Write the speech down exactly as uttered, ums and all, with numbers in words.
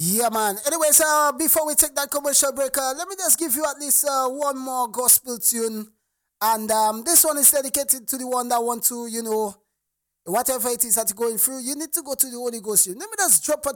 Yeah, man. Anyways, uh, before we take that commercial break, uh, let me just give you at least uh, one more gospel tune. And um, this one is dedicated to the one that want to, you know, whatever it is that you're going through, you need to go to the Holy Ghost. Let me just drop a